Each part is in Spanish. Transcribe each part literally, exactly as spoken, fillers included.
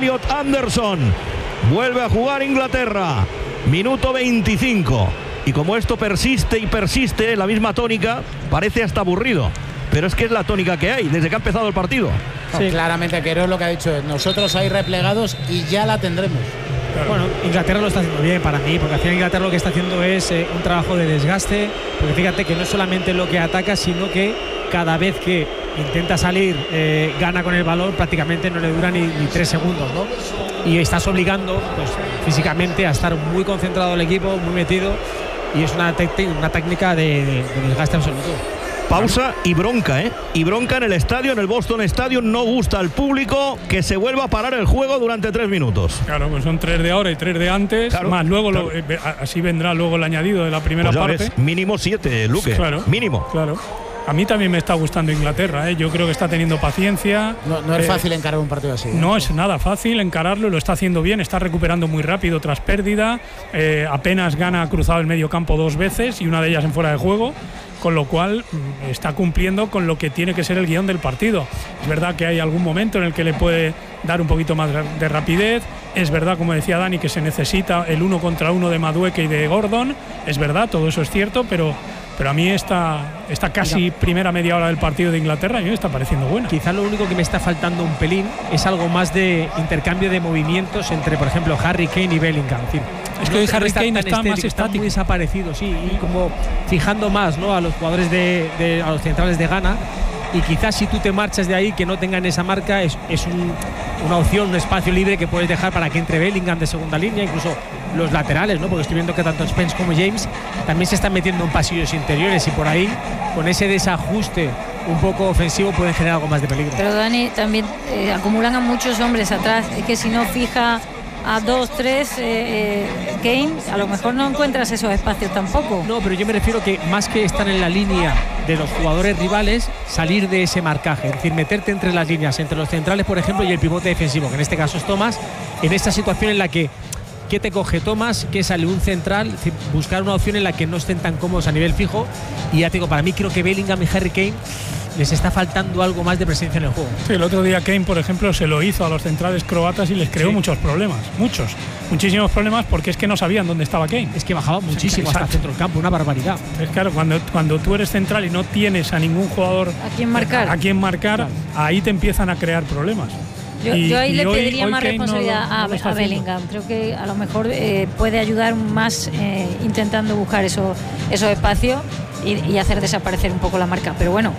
Elliot Anderson. Vuelve a jugar Inglaterra. Minuto veinticinco. Y como esto persiste y persiste, la misma tónica, parece hasta aburrido. Pero es que es la tónica que hay desde que ha empezado el partido. Sí. Claramente, Queiroz lo que ha dicho es: nosotros ahí replegados y ya la tendremos. Claro. Bueno, Inglaterra lo está haciendo bien para mí, porque al final Inglaterra lo que está haciendo es eh, un trabajo de desgaste, porque fíjate que no es solamente lo que ataca, sino que cada vez que intenta salir, eh, gana con el balón, prácticamente no le dura ni, ni tres segundos, ¿no? Y estás obligando, pues, físicamente a estar muy concentrado el equipo, muy metido, y es una, una técnica de, de, de desgaste absoluto. Pausa y bronca, ¿eh? Y bronca en el estadio, en el Boston Stadium. No gusta al público que se vuelva a parar el juego durante tres minutos. Claro, pues son tres de ahora y tres de antes. Claro, más luego, claro. lo, eh, así vendrá luego el añadido de la primera pues ya parte. Ves, mínimo siete, Luque. Claro, mínimo. Claro. A mí también me está gustando Inglaterra, ¿eh? Yo creo que está teniendo paciencia. No, no es eh, fácil encarar un partido así. ¿eh? No es nada fácil encararlo, lo está haciendo bien, está recuperando muy rápido tras pérdida. Eh, apenas gana cruzado el medio campo dos veces y una de ellas en fuera de juego. Con lo cual está cumpliendo con lo que tiene que ser el guión del partido. Es verdad que hay algún momento en el que le puede dar un poquito más de rapidez. Es verdad, como decía Dani, que se necesita el uno contra uno de Madueke y de Gordon. Es verdad, todo eso es cierto, pero, pero a mí esta, esta casi Mira, primera media hora del partido de Inglaterra a mí me está pareciendo buena. Quizás lo único que me está faltando un pelín es algo más de intercambio de movimientos entre, por ejemplo, Harry Kane y Bellingham. Es, decir, es que hoy Harry Kane está más estático, está muy desaparecido, sí, y como fijando más, ¿no?, a los jugadores de, de a los centrales de Ghana. Y quizás si tú te marchas de ahí, que no tengan esa marca, es, es un, una opción, un espacio libre que puedes dejar para que entre Bellingham de segunda línea, incluso los laterales, ¿no? Porque estoy viendo que tanto Spence como James también se están metiendo en pasillos interiores, y por ahí, con ese desajuste un poco ofensivo, pueden generar algo más de peligro. Pero Dani, también eh, acumulan a muchos hombres atrás. Es que si no fija a dos, tres, eh, eh, Kane, a lo mejor no encuentras esos espacios tampoco. No, pero yo me refiero que más que estar en la línea de los jugadores rivales, salir de ese marcaje, es decir, meterte entre las líneas, entre los centrales, por ejemplo, y el pivote defensivo, que en este caso es Thomas, en esta situación en la que ¿qué te coge Thomas? Que sale un central, es decir, buscar una opción en la que no estén tan cómodos a nivel fijo. Y ya te digo, para mí creo que Bellingham y Harry Kane les está faltando algo más de presencia en el juego. Sí, el otro día Kane, por ejemplo, se lo hizo a los centrales croatas y les creó sí. muchos problemas, muchos, muchísimos problemas, porque es que no sabían dónde estaba Kane. Es que bajaba muchísimo hasta el centro del campo, una barbaridad. Es claro, cuando, cuando tú eres central y no tienes a ningún jugador a quien marcar, a, a quien marcar, claro. ahí te empiezan a crear problemas. Yo, y, yo ahí le hoy, pediría hoy más Kane responsabilidad no, no a, a Bellingham. Creo que a lo mejor eh, puede ayudar más eh, intentando buscar eso, esos espacios y, y hacer desaparecer un poco la marca. Pero bueno,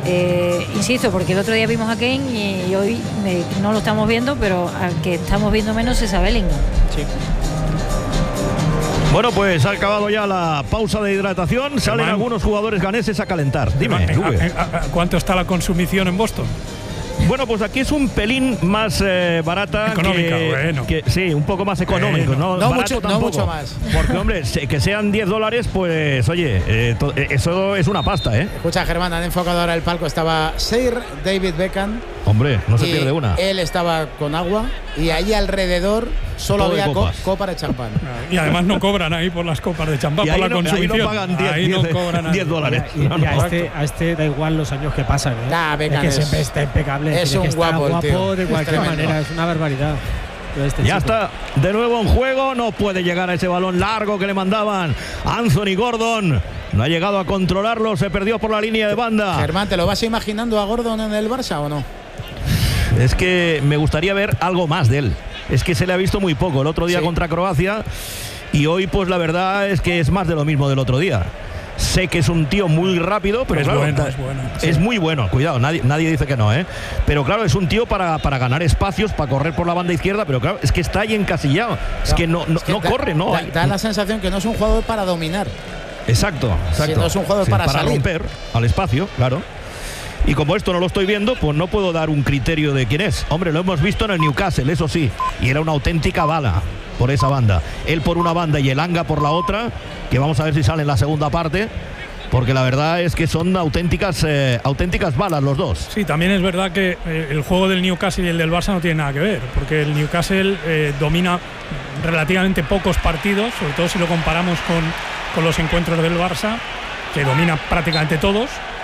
eh, insisto, porque el otro día vimos a Kane y, y hoy eh, no lo estamos viendo, pero al que estamos viendo menos es a Bellingham. Sí. Bueno, pues ha acabado ya la pausa de hidratación. Salen Man. algunos jugadores ganeses a calentar. Dime, a, a, a, ¿cuánto está la consumición en Boston? Bueno, pues aquí es un pelín más eh, barata. Económica, que, bueno. Que, sí, un poco más económico. Bueno. No, no, mucho, tampoco, no mucho más. Porque, hombre, que sean diez dólares, pues, oye, eh, to, eso es una pasta, ¿eh? Escucha, Germán, han enfocado ahora el palco. Estaba Sir David Beckham. Hombre, no se pierde una. Él estaba con agua y ahí alrededor solo Todo había copas. Co copa de champán. Y además no cobran ahí por las copas de champán, y por la no, consumición. Ahí no pagan diez, ahí no cobran diez dólares. Y, y, no, y a, este, a este da igual los años que pasan, ¿eh? Nah, Beckham es que es, siempre está impecable. Es un que guapo, guapo tío. de cualquier es manera, es una barbaridad. Este ya chico. está de nuevo en juego, no puede llegar a ese balón largo que le mandaban Anthony Gordon. No ha llegado a controlarlo, se perdió por la línea de banda. Germán, ¿te lo vas imaginando a Gordon en el Barça o no? Es que me gustaría ver algo más de él. Es que se le ha visto muy poco el otro día sí. contra Croacia, y hoy pues la verdad es que es más de lo mismo del otro día. Sé que es un tío muy rápido, pero es claro, bueno, es, bueno. es Sí. muy bueno, cuidado, nadie, nadie dice que no, ¿eh? Pero claro, es un tío para, para ganar espacios, para correr por la banda izquierda, pero claro, es que está ahí encasillado. Es no, que no, no, es que no da, corre, ¿no? Da, da la sensación que no es un jugador para dominar. Exacto, exacto. Si no es un jugador sí, para, para salir. romper al espacio, claro. Y como esto no lo estoy viendo, pues no puedo dar un criterio de quién es. Hombre, lo hemos visto en el Newcastle, eso sí. Y era una auténtica bala por esa banda. Él por una banda y Elanga por la otra, que vamos a ver si sale en la segunda parte. Porque la verdad es que son auténticas eh, auténticas balas los dos. Sí, también es verdad que eh, el juego del Newcastle y el del Barça no tienen nada que ver. Porque el Newcastle eh, domina relativamente pocos partidos, sobre todo si lo comparamos con, con los encuentros del Barça, que domina prácticamente todos.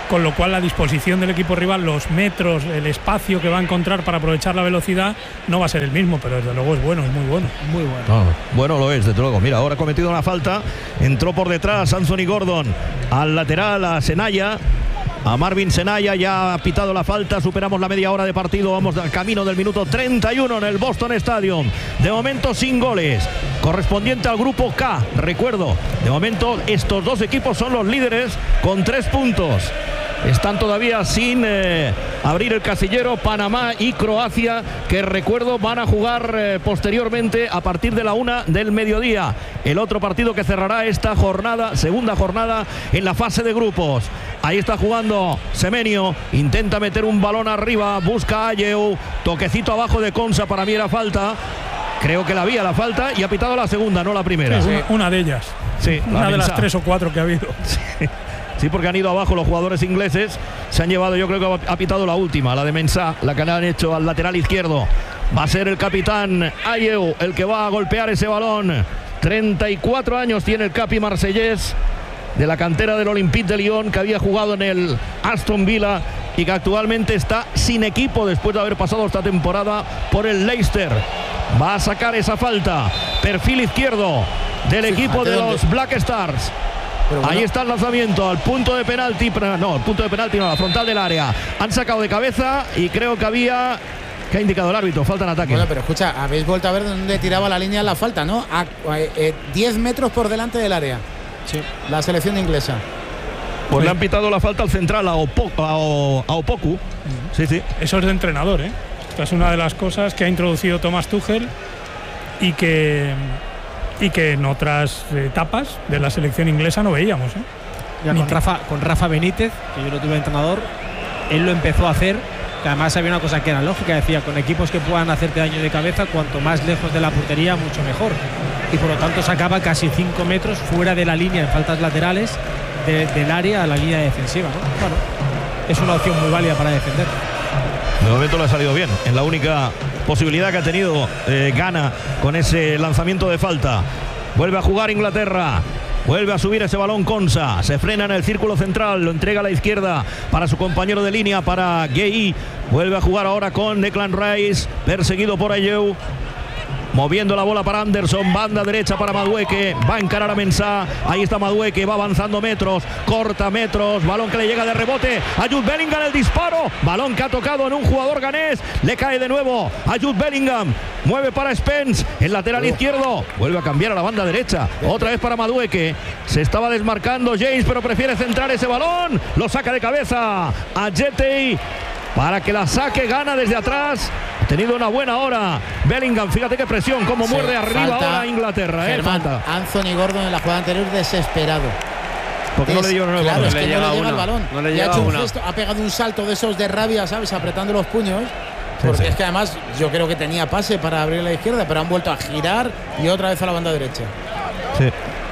con lo cual la disposición del equipo rival, los metros, el espacio que va a encontrar para aprovechar la velocidad no va a ser el mismo, pero desde luego es bueno, es muy bueno. Muy bueno. No, bueno lo es, desde luego. Mira, ahora ha cometido una falta, entró por detrás Anthony Gordon al lateral, a Senaya. A Marvin Senaya ya ha pitado la falta, superamos la media hora de partido, vamos al camino del minuto treinta y uno en el Boston Stadium. De momento sin goles, correspondiente al grupo K. Recuerdo, de momento estos dos equipos son los líderes con tres puntos. Están todavía sin eh, abrir el casillero Panamá y Croacia, que recuerdo van a jugar eh, posteriormente a partir de la una del mediodía. El otro partido que cerrará esta jornada, segunda jornada en la fase de grupos. Ahí está jugando Semenyo, intenta meter un balón arriba, busca a Ayew, toquecito abajo de Konsa, para mí era falta. Creo que la había la falta y ha pitado la segunda, no la primera. Sí, una, una de ellas. Sí, una de las tres o cuatro que ha habido. Sí. Sí, porque han ido abajo los jugadores ingleses. Se han llevado, yo creo que ha pitado la última, la de Mensah, la que le han hecho al lateral izquierdo. Va a ser el capitán Ayew el que va a golpear ese balón. treinta y cuatro años tiene el capi marsellés, de la cantera del Olympique de Lyon, que había jugado en el Aston Villa y que actualmente está sin equipo después de haber pasado esta temporada por el Leicester. Va a sacar esa falta. Perfil izquierdo del sí, equipo de los Black Stars. Bueno. Ahí está el lanzamiento al punto de penalti, no, el punto de penalti no, la frontal del área. Han sacado de cabeza y creo que había, que ha indicado el árbitro, falta en ataque. Bueno, pero escucha, habéis vuelto a ver dónde tiraba la línea en la falta, ¿no? A eh, diez metros por delante del área. Sí. La selección inglesa. Pues sí. Le han pitado la falta al central a, Opo, a, o, a Opoku. Uh-huh. Sí, sí. Eso es de entrenador, ¿eh? Esta es una de las cosas que ha introducido Thomas Tuchel y que y que en otras etapas de la selección inglesa no veíamos, ¿eh? Ya con Rafa, con Rafa Benítez, que yo lo tuve de entrenador, él lo empezó a hacer, que además había una cosa que era lógica, decía, con equipos que puedan hacerte daño de cabeza, cuanto más lejos de la portería, mucho mejor. Y por lo tanto sacaba casi cinco metros fuera de la línea en faltas laterales de, del área a la línea defensiva, ¿no? Claro, es una opción muy válida para defender. De momento le ha salido bien, en la única posibilidad que ha tenido eh, Ghana con ese lanzamiento de falta. Vuelve a jugar Inglaterra, vuelve a subir ese balón Konsa, se frena en el círculo central, lo entrega a la izquierda para su compañero de línea, para Gueye. Vuelve a jugar ahora con Declan Rice, perseguido por Ayew. Moviendo la bola para Anderson, banda derecha para Madueke, va a encarar a Mensah, ahí está Madueke, va avanzando metros, corta metros, balón que le llega de rebote a Jude Bellingham, el disparo, balón que ha tocado en un jugador ganés, le cae de nuevo a Jude Bellingham, mueve para Spence, el lateral izquierdo, vuelve a cambiar a la banda derecha, otra vez para Madueke, se estaba desmarcando James, pero prefiere centrar ese balón, lo saca de cabeza a Jetey, para que la saque, Gana desde atrás. Ha tenido una buena hora Bellingham, fíjate qué presión, cómo sí, muerde arriba falta, ahora Inglaterra, eh, Germán, falta. Anthony Gordon en la jugada anterior desesperado. Porque no le dio el claro, balón. es que no le no le llega una. el balón. No le y ha llega hecho un una. gesto, ha pegado un salto de esos de rabia, ¿sabes? Apretando los puños. Porque sí, sí. es que además yo creo que tenía pase para abrir a la izquierda, pero han vuelto a girar y otra vez a la banda derecha. Sí.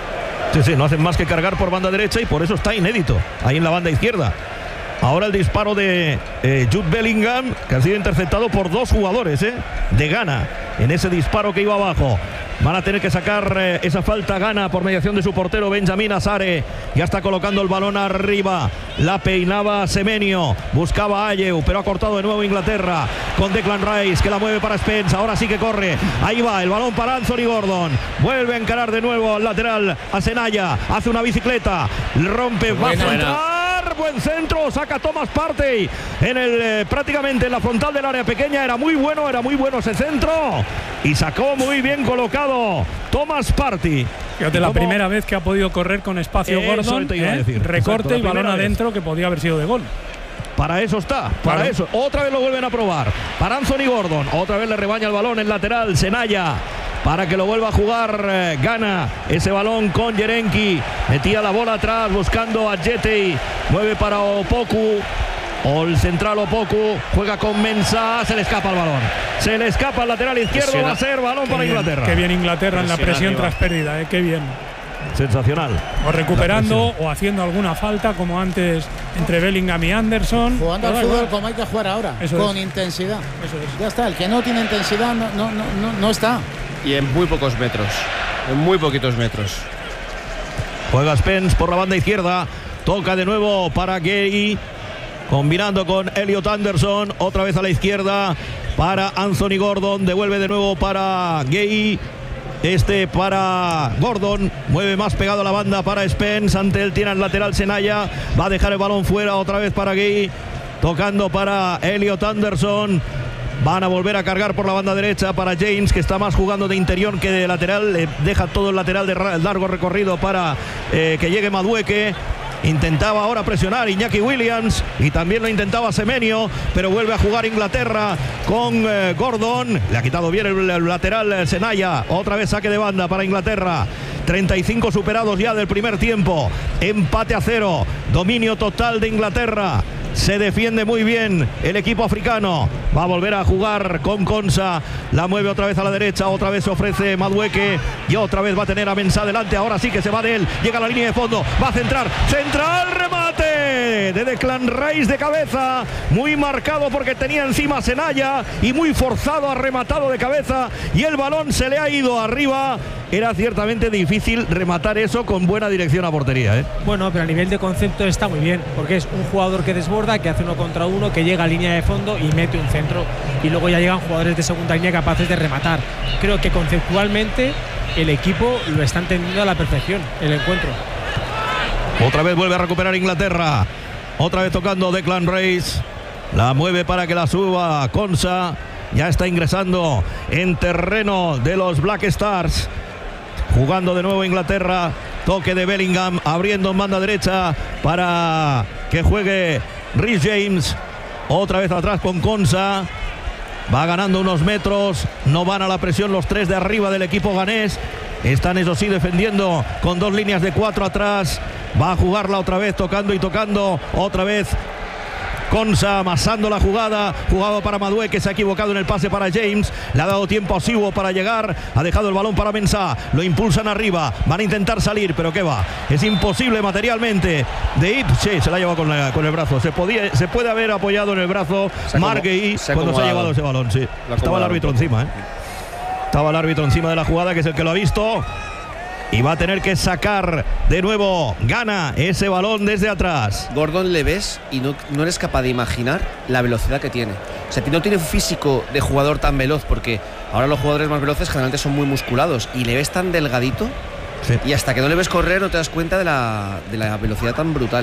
Sí, sí, no hacen más que cargar por banda derecha y por eso está inédito ahí en la banda izquierda. Ahora el disparo de eh, Jude Bellingham, que ha sido interceptado por dos jugadores eh, de Ghana en ese disparo que iba abajo. Van a tener que sacar eh, esa falta Ghana por mediación de su portero Benjamin Azare. Ya está colocando el balón arriba. La peinaba Semenyo. Buscaba a Ayew, pero ha cortado de nuevo Inglaterra con Declan Rice, que la mueve para Spence. Ahora sí que corre. Ahí va el balón para Anthony Gordon. Vuelve a encarar de nuevo al lateral a Senaya. Hace una bicicleta. Rompe. Va a centrar. Buen centro, saca Thomas Partey en el eh, prácticamente en la frontal del área pequeña. Era muy bueno, era muy bueno ese centro y sacó muy bien colocado Thomas Partey. Fíjate, la primera vez que ha podido correr con espacio Gordon, ¿eh? recorte Exacto, y balón adentro vez. que podía haber sido de gol. Para eso está, para claro. eso. Otra vez lo vuelven a probar. Para Anthony Gordon, otra vez le rebaña el balón en lateral Senaya. Para que lo vuelva a jugar eh, Ghana. Ese balón con Yerenki. Metía la bola atrás buscando a Jetey. Mueve para Opoku. O el central Opoku. Juega con Mensah. Se le escapa el balón. Se le escapa el lateral izquierdo. Presiona. Va a ser balón qué para bien, Inglaterra. Qué bien Inglaterra Presiona en la presión arriba. tras pérdida. Eh, qué bien. Sensacional. O recuperando o haciendo alguna falta como antes entre Bellingham y Anderson. Jugando al fútbol como hay que jugar ahora. Eso con es. intensidad. Eso es. Ya está. El que no tiene intensidad no, no, no, no, no está. Y en muy pocos metros, en muy poquitos metros. Juega Spence por la banda izquierda, Toca de nuevo para Gay, combinando con Elliot Anderson. Otra vez a la izquierda para Anthony Gordon. Devuelve de nuevo para Gay. Este para Gordon, mueve más pegado a la banda para Spence. Ante él tiene el lateral Senaya, va a dejar el balón fuera otra vez para Gay, tocando para Elliot Anderson. Van a volver a cargar por la banda derecha para James, que está más jugando de interior que de lateral. Le deja todo el lateral de largo recorrido para eh, que llegue Madueque. Intentaba ahora presionar Iñaki Williams y también lo intentaba Semenyo, pero vuelve a jugar Inglaterra con eh, Gordon. Le ha quitado bien el, el lateral eh, Senaya. Otra vez saque de banda para Inglaterra. treinta y cinco superados ya del primer tiempo. Empate a cero. Dominio total de Inglaterra. Se defiende muy bien el equipo africano. Va a volver a jugar con Konsa. La mueve otra vez a la derecha. Otra vez se ofrece Madueque. Y otra vez va a tener a Mensah delante. Ahora sí que se va de él. Llega a la línea de fondo. Va a centrar. Central. Remate de Declan Rice de cabeza. Muy marcado porque tenía encima Senaya. Y muy forzado. Ha rematado de cabeza. Y el balón se le ha ido arriba. Era ciertamente difícil rematar eso con buena dirección a portería, ¿eh? Bueno, pero a nivel de concepto está muy bien, porque es un jugador que desborda, que hace uno contra uno, que llega a línea de fondo y mete un centro, y luego ya llegan jugadores de segunda línea capaces de rematar. Creo que conceptualmente el equipo lo está entendiendo a la perfección, el encuentro. Otra vez vuelve a recuperar Inglaterra, otra vez tocando Declan Rice, la mueve para que la suba Konsa. Ya está ingresando en terreno de los Black Stars. Jugando de nuevo Inglaterra. Toque de Bellingham, abriendo en banda derecha para que juegue Reece James. Otra vez atrás con Konsa. Va ganando unos metros. No van a la presión los tres de arriba del equipo ganés. Están, eso sí, defendiendo con dos líneas de cuatro atrás. Va a jugarla otra vez, tocando y tocando. Otra vez Konsa amasando la jugada. Jugado para Madueque, se ha equivocado en el pase para James. Le ha dado tiempo a Siwo para llegar. Ha dejado el balón para Mensah. Lo impulsan arriba. Van a intentar salir, pero ¿qué va? Es imposible materialmente. De Ip, sí, se la ha llevado con, la, con el brazo. Se, podía, se puede haber apoyado en el brazo Marguerite cuando se ha llevado ese balón. Sí. Estaba el árbitro encima, ¿eh? Estaba el árbitro encima de la jugada, que es el que lo ha visto. Y va a tener que sacar de nuevo Ghana ese balón desde atrás. Gordon le ves y no, no eres capaz de imaginar la velocidad que tiene. O sea, no tiene un físico de jugador tan veloz, porque ahora los jugadores más veloces generalmente son muy musculados, y le ves tan delgadito, sí. Y hasta que no le ves correr no te das cuenta de la, de la velocidad tan brutal.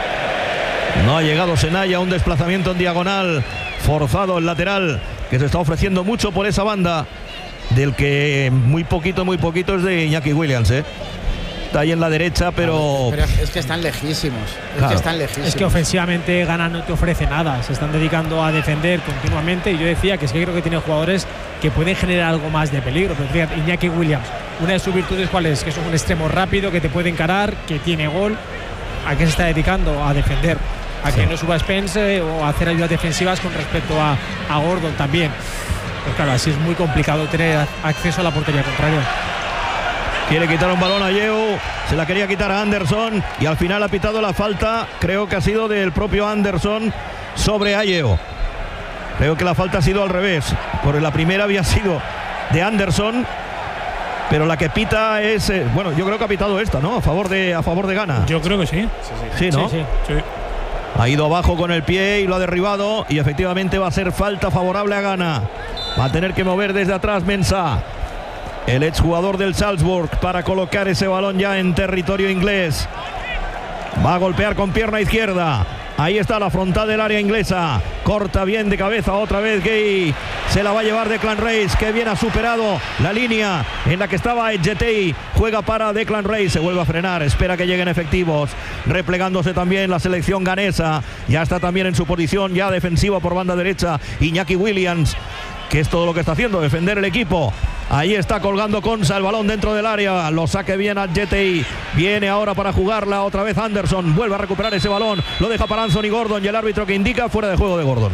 No ha llegado Senaya, un desplazamiento en diagonal forzado, el lateral, que se está ofreciendo mucho por esa banda, del que muy poquito, muy poquito es de Iñaki Williams, ¿eh? Está ahí en la derecha, pero... pero es que están lejísimos. Es claro. que están lejísimos. Es que ofensivamente Ghana no te ofrece nada. Se están dedicando a defender continuamente. Y yo decía que es que creo que tiene jugadores que pueden generar algo más de peligro. Pero fíjate, Iñaki Williams, una de sus virtudes, ¿cuál es? Que es un extremo rápido, que te puede encarar, que tiene gol. ¿A qué se está dedicando? A defender. A sí. que no suba Spence o a hacer ayudas defensivas con respecto a, a Gordon también. Pues claro, así es muy complicado tener acceso a la portería contraria. Quiere quitar un balón a Yeo, se la quería quitar a Anderson y al final ha pitado la falta. Creo que ha sido del propio Anderson sobre Ayew. Creo que la falta ha sido al revés, porque la primera había sido de Anderson, pero la que pita es, eh, bueno, yo creo que ha pitado esta, ¿no? A favor de, a favor de Ghana. Yo creo que sí. Sí, sí. ¿Sí, ¿no? Sí, sí. Sí. Ha ido abajo con el pie y lo ha derribado, y efectivamente va a ser falta favorable a Ghana. Va a tener que mover desde atrás Mensah, el exjugador del Salzburg, para colocar ese balón ya en territorio inglés. Va a golpear con pierna izquierda. Ahí está la frontal del área inglesa. Corta bien de cabeza otra vez Gay. Se la va a llevar Declan Rice, que bien ha superado la línea en la que estaba Edgetei. Juega para Declan Rice, se vuelve a frenar, espera que lleguen efectivos. Replegándose también la selección ganesa. Ya está también en su posición ya defensiva por banda derecha Iñaki Williams, que es todo lo que está haciendo, defender el equipo. Ahí está colgando Konsa el balón dentro del área. Lo saque bien a Jetei. Viene ahora para jugarla otra vez Anderson. Vuelve a recuperar ese balón. Lo deja para Anthony Gordon y el árbitro que indica fuera de juego de Gordon.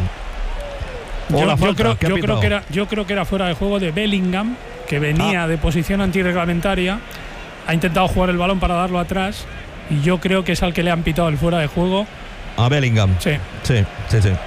Yo, yo, creo, yo, creo que era, yo creo que era fuera de juego de Bellingham, que venía ah. de posición antirreglamentaria. Ha intentado jugar el balón para darlo atrás. Y yo creo que es al que le han pitado el fuera de juego. A Bellingham. Sí. Sí, sí, sí.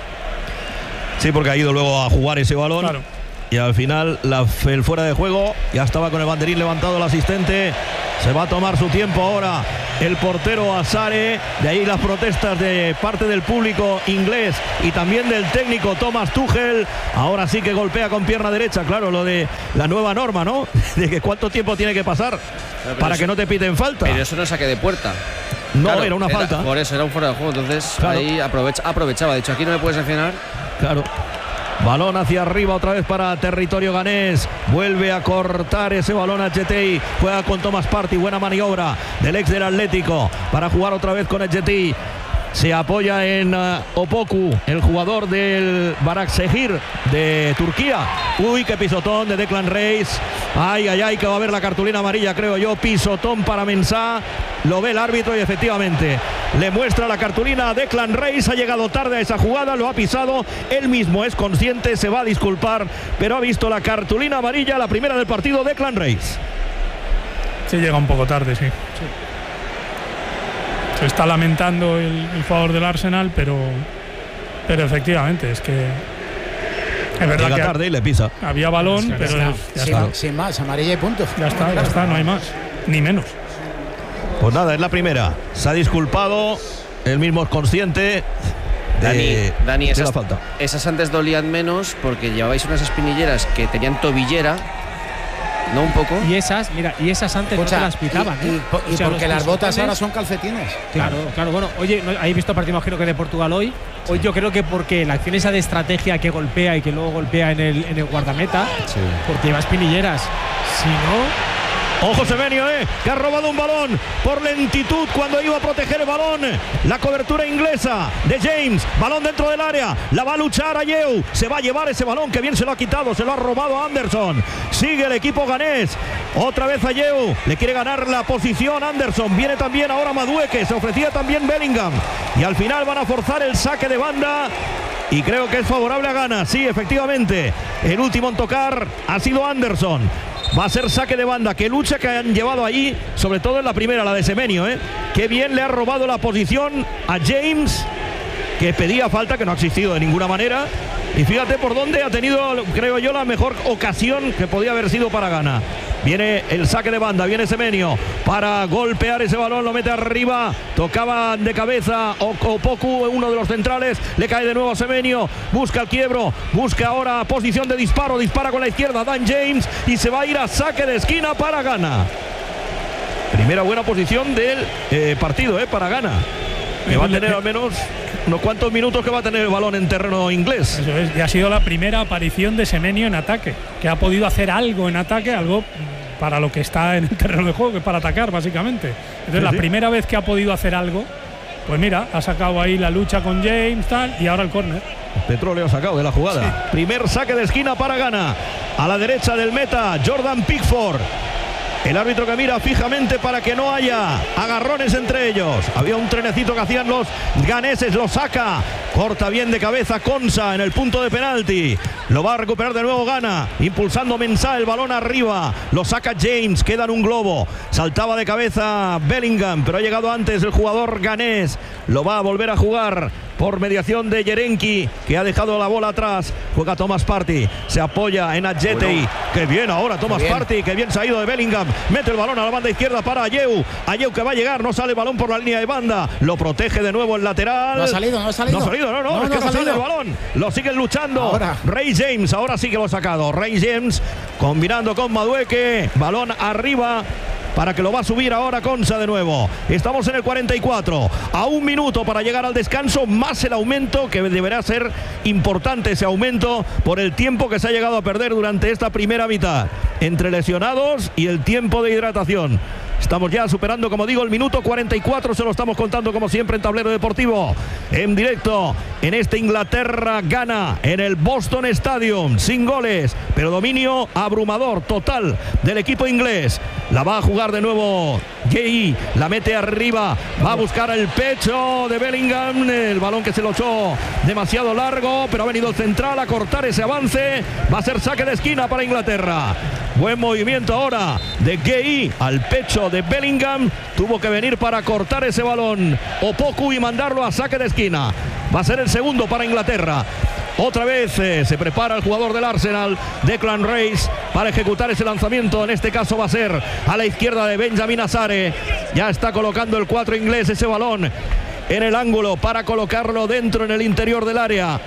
Sí, porque ha ido luego a jugar ese balón. Claro. Y al final la, el fuera de juego, ya estaba con el banderín levantado el asistente. Se va a tomar su tiempo ahora el portero Azare. De ahí las protestas de parte del público inglés y también del técnico Thomas Tuchel. Ahora sí que golpea con pierna derecha, claro, lo de la nueva norma, ¿no? De que cuánto tiempo tiene que pasar pero para eso, que no te piten falta. Pero eso no es saque de puerta. No, claro, era una era, falta. Por eso, era un fuera de juego. Entonces claro. ahí aprovecha, aprovechaba. De hecho, aquí no me puedes sancionar. Claro. Balón hacia arriba otra vez para territorio ganés. Vuelve a cortar ese balón a Jetey. Juega con Thomas Partey. Buena maniobra del ex del Atlético para jugar otra vez con el Jetey. Se apoya en uh, Opoku, el jugador del Barakşehir de Turquía. Uy, qué pisotón de Declan Rice. Ay, ay, ay, que va a haber la cartulina amarilla, creo yo. Pisotón para Mensah. Lo ve el árbitro y efectivamente le muestra la cartulina a Declan Rice. Ha llegado tarde a esa jugada, lo ha pisado. Él mismo es consciente, se va a disculpar, pero ha visto la cartulina amarilla, la primera del partido, Declan Rice. Sí, llega un poco tarde, sí. sí. Se está lamentando el, el jugador del Arsenal, pero, pero efectivamente es que es verdad llega que tarde y le pisa. Había balón, sí, pero está. ya sin, está. Sin más, amarilla y punto. Ya está, ya está, no hay más, ni menos. Pues nada, es la primera. Se ha disculpado, él mismo es consciente. Dani, de, Dani de esas, la falta. esas antes dolían menos porque llevabais unas espinilleras que tenían tobillera. ¿No? Un poco. Y esas, mira, y esas antes Escucha, no te las pitaban. Y, y, ¿eh? y, o sea, porque las botas ahora son calcetines. Claro, claro. Bueno, oye, ¿no habéis visto el partido, imagino que de Portugal hoy? Hoy sí. Yo creo que porque la acción esa de estrategia que golpea y que luego golpea en el, en el guardameta, sí. Porque lleva espinilleras. Si no. Ojo Semenyo, eh, que ha robado un balón por lentitud cuando iba a proteger el balón. La cobertura inglesa de James, balón dentro del área, la va a luchar Ayew, se va a llevar ese balón, que bien se lo ha quitado, se lo ha robado Anderson. Sigue el equipo ganés, otra vez Ayew, le quiere ganar la posición Anderson, viene también ahora Madueke, se ofrecía también Bellingham y al final van a forzar el saque de banda. Y creo que es favorable a Ghana, sí, efectivamente. El último en tocar ha sido Anderson. Va a ser saque de banda. Qué lucha que han llevado ahí, sobre todo en la primera, la de Semenyo, ¿eh? Qué bien le ha robado la posición a James, que pedía falta, que no ha existido de ninguna manera. Y fíjate por dónde ha tenido, creo yo, la mejor ocasión que podía haber sido para Ghana. Viene el saque de banda, viene Semenyo para golpear ese balón, lo mete arriba, tocaba de cabeza Opoku, uno de los centrales, le cae de nuevo a Semenyo, busca el quiebro, busca ahora posición de disparo, dispara con la izquierda Dan James y se va a ir a saque de esquina para Ghana. Primera buena posición del eh, partido eh, para Ghana, que va a tener al menos unos cuantos minutos que va a tener el balón en terreno inglés. Eso es, y ha sido la primera aparición de Semenyo en ataque, que ha podido hacer algo en ataque, algo para lo que está en el terreno de juego, que es para atacar básicamente. Entonces sí, la sí. primera vez que ha podido hacer algo, pues mira, ha sacado ahí la lucha con James tal y ahora el córner. Petróleo ha sacado de la jugada. Sí. Primer saque de esquina para Ghana. A la derecha del meta, Jordan Pickford. El árbitro que mira fijamente para que no haya agarrones entre ellos. Había un trenecito que hacían los ganeses, lo saca. Corta bien de cabeza Konsa en el punto de penalti. Lo va a recuperar de nuevo Ghana. Impulsando Mensah, el balón arriba. Lo saca James, queda en un globo. Saltaba de cabeza Bellingham, pero ha llegado antes el jugador ganés. Lo va a volver a jugar por mediación de Yerenki, que ha dejado la bola atrás. Juega Thomas Partey, se apoya en Adjetey. Bueno. Qué bien ahora Thomas Partey, que bien se ha ido de Bellingham. Mete el balón a la banda izquierda para Ayew. Ayew que va a llegar, no sale el balón por la línea de banda. Lo protege de nuevo el lateral. No ha salido, no ha salido. No ha salido, no, no, no es no que no sale el balón. Lo siguen luchando. Ahora. Ray James, ahora sí que lo ha sacado. Ray James combinando con Madueke. Balón arriba para que lo va a subir ahora Konsa de nuevo. Estamos en el cuarenta y cuatro, a un minuto para llegar al descanso, más el aumento, que deberá ser importante ese aumento por el tiempo que se ha llegado a perder durante esta primera mitad, entre lesionados y el tiempo de hidratación. Estamos ya superando, como digo, el minuto cuarenta y cuatro, se lo estamos contando como siempre en Tablero Deportivo, en directo, en este Inglaterra-Ghana, en el Boston Stadium, sin goles, pero dominio abrumador, total, del equipo inglés. La va a jugar de nuevo Gay, la mete arriba, va a buscar el pecho de Bellingham, el balón que se lo echó demasiado largo, pero ha venido el central a cortar ese avance, va a ser saque de esquina para Inglaterra. Buen movimiento ahora de Gay al pecho de Bellingham. Tuvo que venir para cortar ese balón Opoku y mandarlo a saque de esquina. Va a ser el segundo para Inglaterra. Otra vez eh, se prepara el jugador del Arsenal, Declan Rice, para ejecutar ese lanzamiento. En este caso va a ser a la izquierda de Benjamin Asare. Ya está colocando el cuatro inglés ese balón en el ángulo para colocarlo dentro en el interior del área.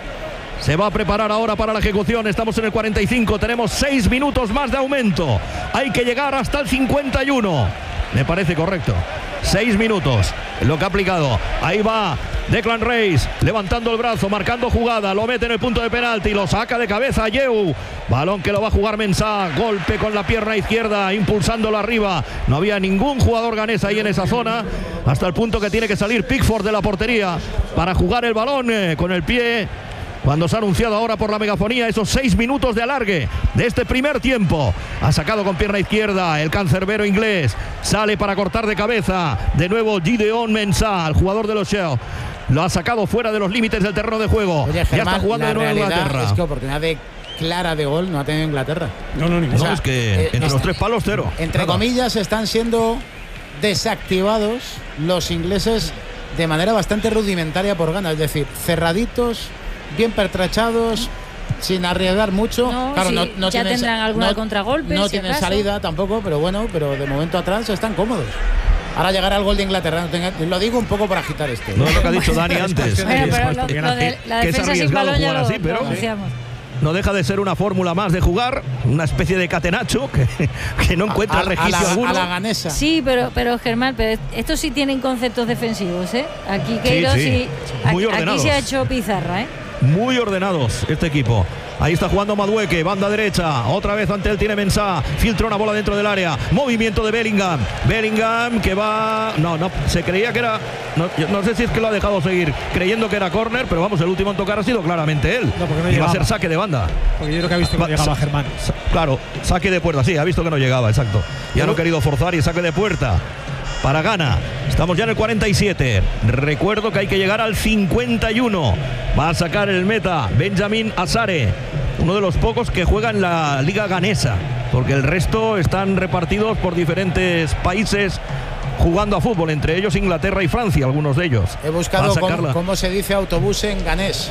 Se va a preparar ahora para la ejecución. Estamos en el cuarenta y cinco. Tenemos seis minutos más de aumento. Hay que llegar hasta el cincuenta y uno. Me parece correcto. Seis minutos. Lo que ha aplicado. Ahí va Declan Rice. Levantando el brazo. Marcando jugada. Lo mete en el punto de penalti. Lo saca de cabeza Yeu. Balón que lo va a jugar Mensah. Golpe con la pierna izquierda. Impulsándolo arriba. No había ningún jugador ganés ahí en esa zona. Hasta el punto que tiene que salir Pickford de la portería para jugar el balón eh, con el pie. Cuando se ha anunciado ahora por la megafonía esos seis minutos de alargue de este primer tiempo. Ha sacado con pierna izquierda el cancerbero inglés. Sale para cortar de cabeza. De nuevo Gideon Mensah, el jugador de los Shell. Lo ha sacado fuera de los límites del terreno de juego. Oye, ya Germán, está jugando de nuevo Inglaterra. Es que oportunidad de clara de gol no ha tenido Inglaterra. No, no, ninguna. No, es que eh, entre los tres palos cero. Entre Nada. comillas están siendo desactivados los ingleses de manera bastante rudimentaria por ganas. Es decir, cerraditos, bien pertrechados, sin arriesgar mucho. No, claro, sí, no, no ya tienen, tendrán alguna no, contragolpe. No si tienen acaso. salida tampoco, pero bueno, pero de momento atrás están cómodos. Ahora llegará el gol de Inglaterra. No tenga, lo digo un poco para agitar esto. No es lo que ha dicho Dani antes. Bueno, pero lo, lo de la que es defensa sin arriesgado balón ya jugar lo, así, pero lo anunciamos. no deja de ser una fórmula más de jugar, una especie de catenacho que, que no encuentra a, a, registro a la, alguno. a la ganesa. Sí, pero, pero Germán, pero estos sí tienen conceptos defensivos, ¿eh? Aquí Queiroz sí. sí, Muy aquí, ordenados. aquí se ha hecho pizarra, ¿eh? Muy ordenados este equipo. Ahí está jugando Madueke, banda derecha. Otra vez ante él tiene Mensah. Filtra una bola dentro del área. Movimiento de Bellingham. Bellingham que va. No, no, se creía que era. No, yo no sé si es que lo ha dejado seguir creyendo que era córner, pero vamos, el último en tocar ha sido claramente él. No, porque no y va a llegaba. ser saque de banda. Porque yo creo que ha visto que Va- no llegaba sa- Germán. sa- Claro, saque de puerta, sí, ha visto que no llegaba, exacto. Ya no ha querido forzar y saque de puerta para Ghana. Estamos ya en el cuarenta y siete. Recuerdo que hay que llegar al cincuenta y uno. Va a sacar el meta Benjamin Asare, uno de los pocos que juega en la liga ganesa, porque el resto están repartidos por diferentes países jugando a fútbol, entre ellos Inglaterra y Francia, algunos de ellos. He Va buscado a cómo, sacarla. cómo se dice autobús en ganés.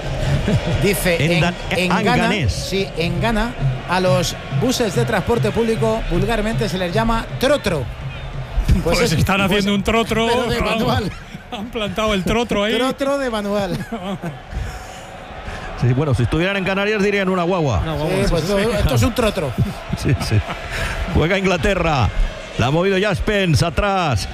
Dice En en, dan- en ah, en Ghana, ganés. sí, en Ghana a los buses de transporte público vulgarmente se les llama trotro. Pues, es- están pues- haciendo un trotro. pero de vamos. manual. Han plantado el trotro ahí. Trotro de manual. Sí, bueno, si estuvieran en Canarias dirían una guagua. No, Sí, vamos, pues esto, esto es un trotro. Sí, sí. Juega Inglaterra. La ha movido ya Spence atrás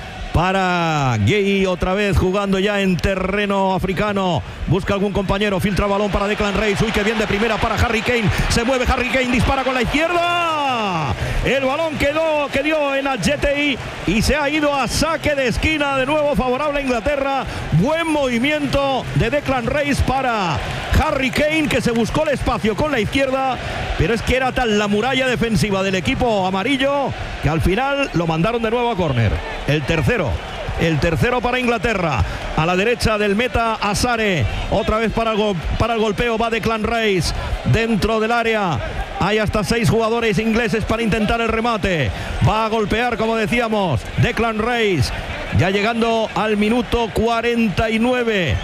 para Gay, otra vez jugando ya en terreno africano. Busca algún compañero, filtra balón para Declan Rice. Uy, que bien de primera para Harry Kane. Se mueve Harry Kane, dispara con la izquierda. El balón quedó, que dio en Adjetey y se ha ido a saque de esquina. De nuevo favorable a Inglaterra. Buen movimiento de Declan Rice para Harry Kane, que se buscó el espacio con la izquierda, pero es que era tal la muralla defensiva del equipo amarillo que al final lo mandaron de nuevo a córner. El tercero. El tercero para Inglaterra. A la derecha del meta Asare. Otra vez para el, go para el golpeo va Declan Rice dentro del área. Hay hasta seis jugadores ingleses para intentar el remate. Va a golpear, como decíamos, Declan Rice. Ya llegando al minuto cuarenta y nueve.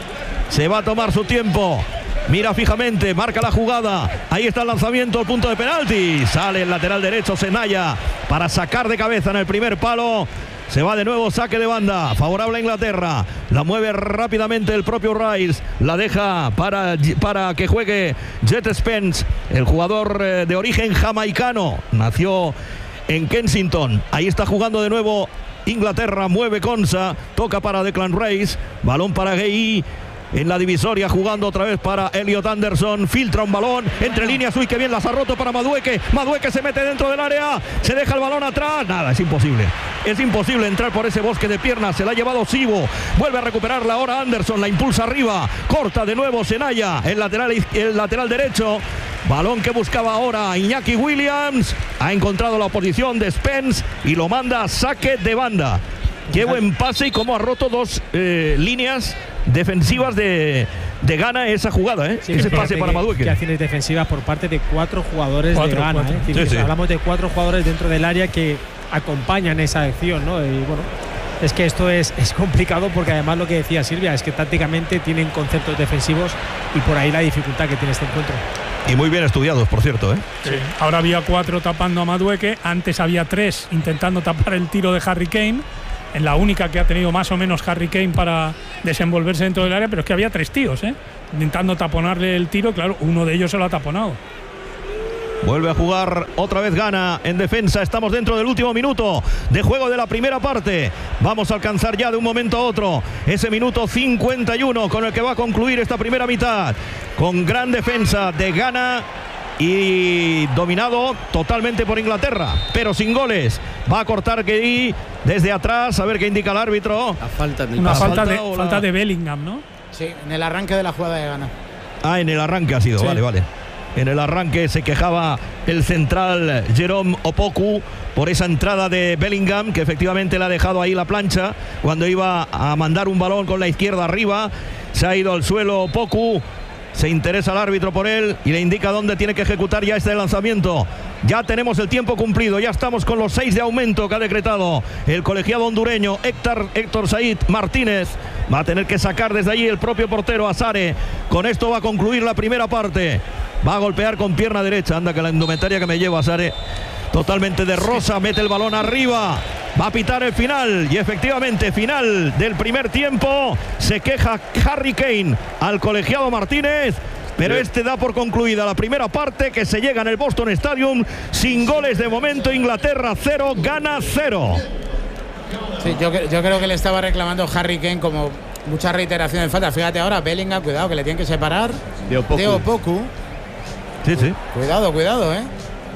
Se va a tomar su tiempo. Mira fijamente, marca la jugada. Ahí está el lanzamiento, el punto de penalti. Sale el lateral derecho Senaya para sacar de cabeza en el primer palo. Se va de nuevo, saque de banda, favorable a Inglaterra. La mueve rápidamente el propio Rice. La deja para, para que juegue Jet Spence, el jugador eh, de origen jamaicano. Nació en Kensington. Ahí está jugando de nuevo Inglaterra. Mueve Konsa, toca para Declan Rice. Balón para Gay. En la divisoria jugando otra vez para Elliot Anderson. Filtra un balón entre líneas. Uy, que bien las ha roto para Madueke. Madueke se mete dentro del área. Se deja el balón atrás. Nada, es imposible. Es imposible entrar por ese bosque de piernas. Se la ha llevado Sibo. Vuelve a recuperarla ahora Anderson. La impulsa arriba. Corta de nuevo Senaya. El lateral, el lateral derecho. Balón que buscaba ahora Iñaki Williams. Ha encontrado la oposición de Spence y lo manda a saque de banda. Qué buen pase y cómo ha roto dos eh, líneas defensivas de, de Ghana esa jugada, ¿eh? Sí, ese fíjate pase para que- Madueke. Que acciones defensivas por parte de cuatro jugadores Cuatro, de Ghana. cuatro. ¿eh? Es decir, Sí, sí. Hablamos de cuatro jugadores dentro del área que acompañan esa acción, ¿no? Y bueno, Es que esto es, es complicado porque además lo que decía Silvia es que tácticamente tienen conceptos defensivos y por ahí la dificultad que tiene este encuentro. Y muy bien estudiados, por cierto, ¿eh? Sí. Ahora había cuatro tapando a Madueke, antes había tres intentando tapar el tiro de Harry Kane, en la única que ha tenido más o menos Harry Kane para desenvolverse dentro del área, pero es que había tres tíos, ¿eh? Intentando taponarle el tiro, claro, uno de ellos se lo ha taponado. Vuelve a jugar otra vez Ghana en defensa. Estamos dentro del último minuto de juego de la primera parte. Vamos a alcanzar ya de un momento a otro ese minuto cincuenta y uno con el que va a concluir esta primera mitad. Con gran defensa de Ghana y dominado totalmente por Inglaterra, pero sin goles. Va a cortar Gueye desde atrás, a ver qué indica el árbitro. La falta del Una falta, falta de, o la- falta de Bellingham, ¿no? Sí, en el arranque de la jugada de Ghana. Ah, en el arranque ha sido, Sí. vale, vale. En el arranque se quejaba el central Jerome Opoku por esa entrada de Bellingham, que efectivamente le ha dejado ahí la plancha cuando iba a mandar un balón con la izquierda arriba. Se ha ido al suelo Opoku. Se interesa el árbitro por él y le indica dónde tiene que ejecutar ya este lanzamiento. Ya tenemos el tiempo cumplido, ya estamos con los seis de aumento que ha decretado el colegiado hondureño Héctor, Héctor Said Martínez. Va a tener que sacar desde allí el propio portero Azare. Con esto va a concluir la primera parte. Va a golpear con pierna derecha. Anda que la indumentaria que me lleva Azare totalmente de rosa. Mete el balón arriba. Va a pitar el final y efectivamente final del primer tiempo. Se queja Harry Kane al colegiado Martínez, pero este da por concluida la primera parte, que se llega en el Boston Stadium sin goles de momento. Inglaterra cero, Ghana cero. Sí, yo, cre- yo creo que le estaba reclamando Harry Kane como muchas reiteraciones de falta. Fíjate ahora, Bellingham, cuidado que le tienen que separar De Opoku. de Opoku. Sí, sí. Cuidado, cuidado, eh.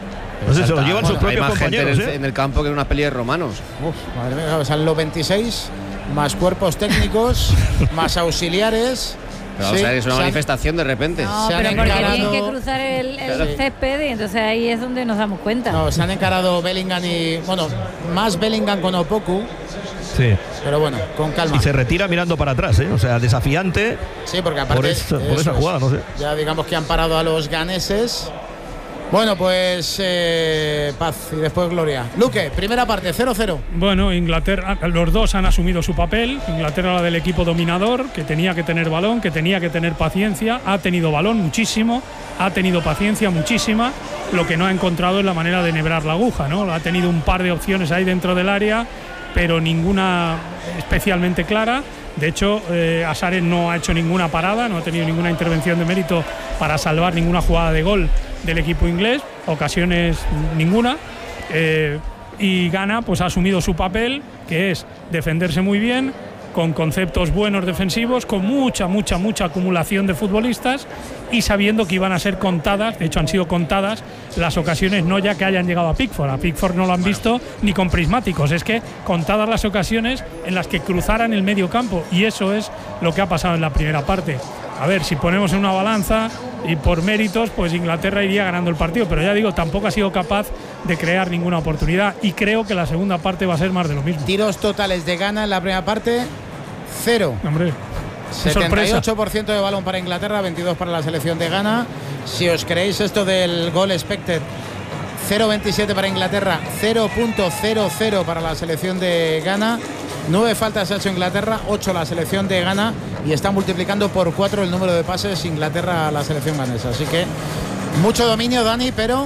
No sé, se lo Salta- llevan sus bueno, hay propios más gente en compañeros, el, ¿eh? en el campo que en una peli de romanos. Uf, madre mía, o sea, los veintiséis más cuerpos técnicos, más auxiliares. Pero Sí, o sea, es una se han- manifestación de repente. No, Se han pero porque encarado- tienen que cruzar el, el Claro. césped y entonces ahí es donde nos damos cuenta. No, se han encarado Bellingham y. Bueno, más Bellingham con Opoku, Sí. pero bueno, con calma. Y se retira mirando para atrás, ¿eh? O sea, desafiante. Sí, porque aparte. Por esa- por eso esa es. jugada, no sé. Ya digamos que han parado a los ganeses. Bueno, pues eh, paz y después gloria. Luque, primera parte, cero cero. Bueno, Inglaterra, los dos han asumido su papel. Inglaterra, la del equipo dominador, que tenía que tener balón, que tenía que tener paciencia. Ha tenido balón muchísimo, ha tenido paciencia muchísima. Lo que no ha encontrado es la manera de enhebrar la aguja, ¿no? Ha tenido un par de opciones ahí dentro del área, pero ninguna especialmente clara. De hecho, eh, Azare no ha hecho ninguna parada, no ha tenido ninguna intervención de mérito para salvar ninguna jugada de gol del equipo inglés, ocasiones ninguna. Eh, y Ghana pues ha asumido su papel, que es defenderse muy bien, con conceptos buenos defensivos, con mucha, mucha, mucha acumulación de futbolistas y sabiendo que iban a ser contadas, de hecho han sido contadas las ocasiones, no ya que hayan llegado a Pickford, a Pickford no lo han visto ni con prismáticos, es que contadas las ocasiones en las que cruzaran el medio campo, y eso es lo que ha pasado en la primera parte. A ver, si ponemos en una balanza y por méritos, pues Inglaterra iría ganando el partido, pero ya digo, tampoco ha sido capaz de crear ninguna oportunidad y creo que la segunda parte va a ser más de lo mismo. Tiros totales de Ghana en la primera parte, cero. Hombre, qué setenta y ocho sorpresa. por ciento de balón para Inglaterra, veintidós para la selección de Ghana. Si os creéis esto del gol expected, cero coma veintisiete para Inglaterra, cero coma cero cero para la selección de Ghana. Nueve faltas ha hecho Inglaterra, ocho la selección de Ghana, y está multiplicando por cuatro el número de pases Inglaterra a la selección ganesa. Así que mucho dominio, Dani, pero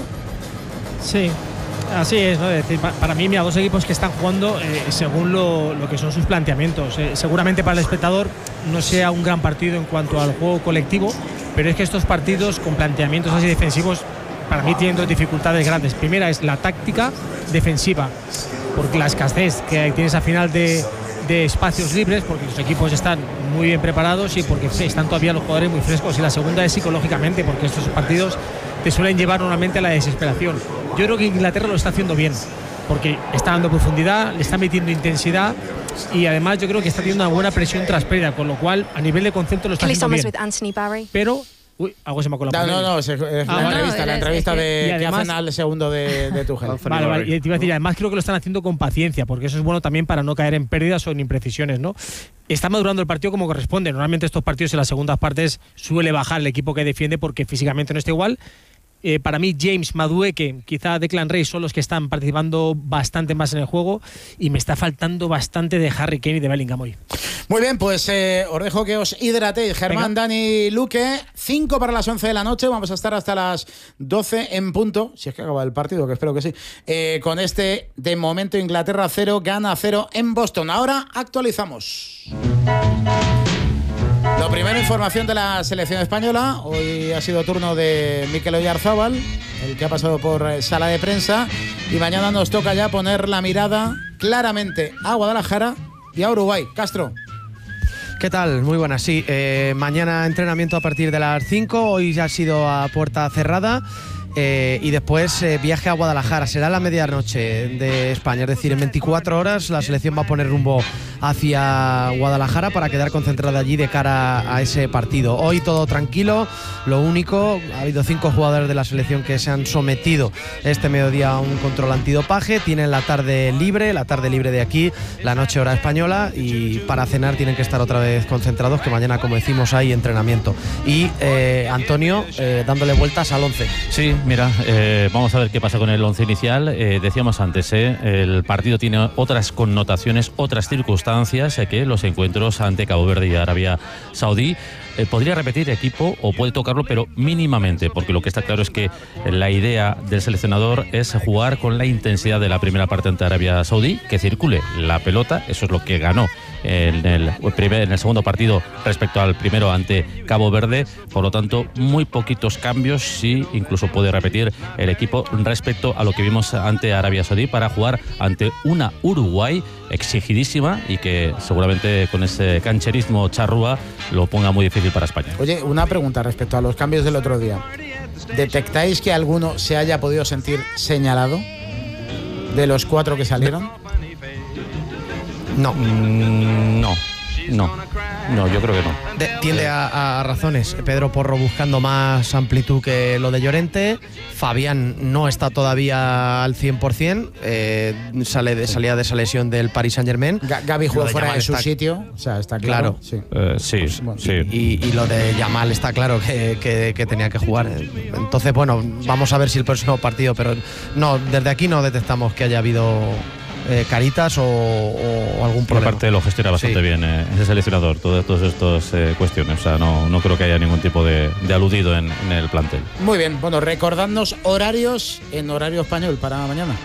Sí, así es, ¿no? Es decir, pa- para mí, mira, dos equipos que están jugando eh, según lo, lo que son sus planteamientos. Eh, seguramente para el espectador no sea un gran partido en cuanto al juego colectivo, pero es que estos partidos con planteamientos así defensivos, para mí tienen dos dificultades grandes. Primera es la táctica defensiva, porque la escasez que tienes al final de, de espacios libres, porque los equipos están muy bien preparados y porque están todavía los jugadores muy frescos. Y la segunda es psicológicamente, porque estos partidos te suelen llevar normalmente a la desesperación. Yo creo que Inglaterra lo está haciendo bien, porque está dando profundidad, le está metiendo intensidad y además yo creo que está teniendo una buena presión tras pérdida, con lo cual a nivel de concepto lo está Kelly haciendo Summers bien. with Anthony Barry. Pero, uy, algo se me ha colado. no, no, no, es, es Ah, la vale. entrevista, No, la es- entrevista es que- de y que además- hacen al segundo de, de Tuchel. Vale, vale, y te iba a decir, además creo que lo están haciendo con paciencia, porque eso es bueno también para no caer en pérdidas o en imprecisiones, ¿no? Está madurando el partido como corresponde. Normalmente estos partidos en las segundas partes suele bajar el equipo que defiende porque físicamente no está igual. Eh, para mí, James, Madueke, quizá Declan Rice son los que están participando bastante más en el juego y me está faltando bastante de Harry Kane y de Bellingham hoy. Muy bien, pues eh, os dejo que os hidratéis. Germán, Venga. Dani, Luque, cinco para las once de la noche. Vamos a estar hasta las doce en punto, si es que acaba el partido, que espero que sí, eh, con este, de momento, Inglaterra cero, Ghana cero en Boston. Ahora actualizamos. Lo primero, información de la selección española. Hoy ha sido turno de Mikel Oyarzábal, el que ha pasado por eh, sala de prensa, y mañana nos toca ya poner la mirada claramente a Guadalajara y a Uruguay. Castro. ¿Qué tal? Muy buenas, sí. Eh, mañana entrenamiento a partir de las cinco, hoy ya ha sido a puerta cerrada. Eh, y después eh, viaje a Guadalajara, será la medianoche de España, es decir, en veinticuatro horas la selección va a poner rumbo hacia Guadalajara para quedar concentrada allí de cara a ese partido. Hoy todo tranquilo, lo único, ha habido cinco jugadores de la selección que se han sometido este mediodía a un control antidopaje, tienen la tarde libre, la tarde libre de aquí, la noche hora española, y para cenar tienen que estar otra vez concentrados, que mañana, como decimos, hay entrenamiento. Y eh, Antonio, eh, dándole vueltas al once. Sí, mira, eh, vamos a ver qué pasa con el once inicial. Eh, decíamos antes, eh, el partido tiene otras connotaciones, otras circunstancias eh, que los encuentros ante Cabo Verde y Arabia Saudí. Eh, podría repetir equipo o puede tocarlo, pero mínimamente, porque lo que está claro es que la idea del seleccionador es jugar con la intensidad de la primera parte ante Arabia Saudí, que circule la pelota, eso es lo que ganó en el, primer, en el segundo partido respecto al primero ante Cabo Verde. Por lo tanto, muy poquitos cambios, sí, incluso puede repetir el equipo respecto a lo que vimos ante Arabia Saudí, para jugar ante una Uruguay exigidísima y que seguramente con ese cancherismo charrúa lo ponga muy difícil para España. Oye, una pregunta respecto a los cambios del otro día. ¿Detectáis que alguno se haya podido sentir señalado de los cuatro que salieron? No. Mm, no, no, no, yo creo que no. De, tiende a, a razones. Pedro Porro buscando más amplitud que lo de Llorente. Fabián no está todavía al cien por cien. Eh, sale de, salía de esa lesión del Paris Saint-Germain. Gavi jugó de fuera de su está, sitio. O sea, está claro. claro. Sí, eh, sí, pues, bueno, sí. Y, y lo de Yamal está claro que, que, que tenía que jugar. Entonces, bueno, vamos a ver si el próximo partido. Pero no, desde aquí no detectamos que haya habido Eh, caritas o, o algún problema. Por parte lo gestiona bastante sí. bien eh, ese seleccionador, todas estas eh, cuestiones. O sea, no, no creo que haya ningún tipo de, de aludido en, en el plantel. Muy bien, bueno, recordadnos horarios en horario español para mañana.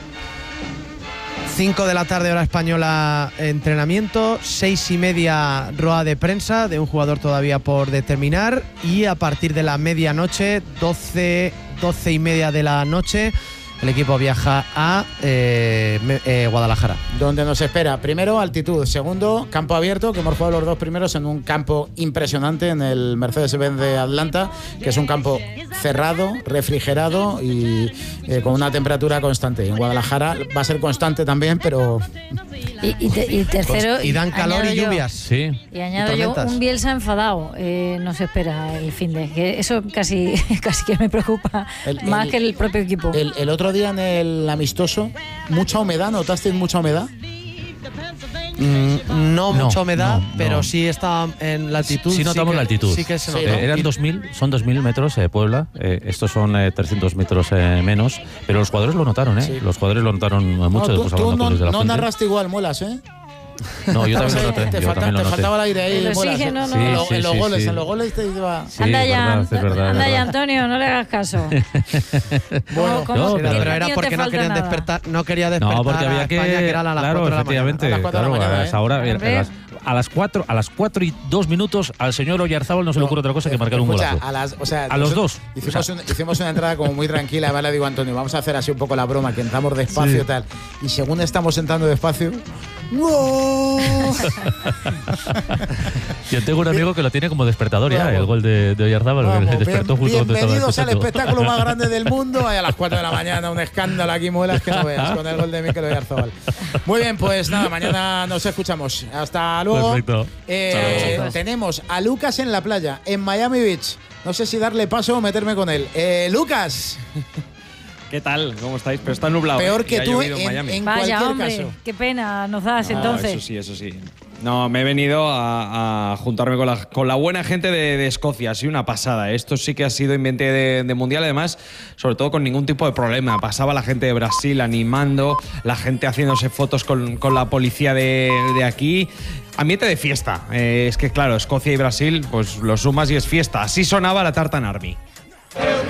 cinco de la tarde hora española entrenamiento, seis y media rueda de prensa de un jugador todavía por determinar, y a partir de la medianoche, doce, doce y media de la noche, el equipo viaja a eh, eh, Guadalajara. Donde nos espera, primero, altitud. Segundo, campo abierto, que hemos jugado los dos primeros en un campo impresionante en el Mercedes-Benz de Atlanta, que es un campo cerrado, refrigerado y eh, con una temperatura constante. En Guadalajara va a ser constante también, pero... Y, y, te, y tercero... Y dan calor y lluvias. Sí. Y añado yo un Bielsa enfadado. Eh, nos espera el fin de... Que eso casi, casi que me preocupa el, más el, que el propio equipo. El, el otro día en el amistoso, mucha humedad, ¿notasteis mucha humedad? Mm, no, no mucha humedad, no, pero no. sí está en la altitud. Sí, notamos sí que, la altitud. Sí que se sí, nota. eh, eran dos mil, son dos mil metros eh, Puebla, eh, estos son eh, trescientos metros eh, menos, pero los jugadores lo notaron, ¿eh? Sí. Los jugadores lo notaron mucho. No, tú tú no, de la no narraste igual, Muelas, ¿eh? No, yo también lo noté. Te, yo falta, también lo te noté. faltaba el aire ahí. El Muelas, oxígeno, ¿eh? no. Sí, en, lo, sí, en los sí, goles, sí. en los goles te iba... Sí, anda ya, verdad, es verdad, anda es ya, verdad. Antonio, no le hagas caso. Bueno, ¿Cómo, no, cómo, pero, Pero era porque no querían nada. despertar, no quería despertar No, porque había a que, España, que era a las claro, cuatro de la mañana. efectivamente, A las cuatro de la claro, mañana, a esa hora, Hombre. a las, a las cuatro, a las cuatro y dos minutos al señor Oyarzábal no se le ocurre otra cosa que marcar un Escucha, golazo. a, las, o sea, A los dos. Hicimos, O sea, un, hicimos una entrada como muy tranquila. Además le digo a Antonio, vamos a hacer así un poco la broma, que entramos despacio y Sí. tal. Y según estamos entrando despacio... ¡No! Yo tengo un amigo que lo tiene como despertador ya, Vamos. el gol de, de Oyarzábal. Vamos, que despertó bien, justo cuando estaba bienvenidos al escuchando. espectáculo más grande del mundo. Ahí a las cuatro de la mañana, un escándalo aquí, Muelas, que no veas, con el gol de Mikel Oyarzabal. Muy bien, pues nada, mañana nos escuchamos. Hasta luego. Perfecto. Eh, Chao. tenemos a Lucas en la playa, en Miami Beach. No sé si darle paso o meterme con él. Eh, Lucas, ¿Qué tal? ¿Cómo estáis? Pero está nublado. peor ¿eh? que Y ha tú llovido en en, Miami. en Vaya, cualquier hombre, caso. qué pena nos das No, entonces. Eso sí, eso sí. No, me he venido a, a juntarme con la, con la buena gente de, de Escocia. Ha sido una pasada. Esto sí que ha sido ambiente de, de mundial, además, sobre todo con ningún tipo de problema. Pasaba la gente de Brasil animando, la gente haciéndose fotos con, con la policía de, de aquí. Ambiente de fiesta. Eh, es que, claro, Escocia y Brasil, pues lo sumas y es fiesta. Así sonaba la Tartan Army.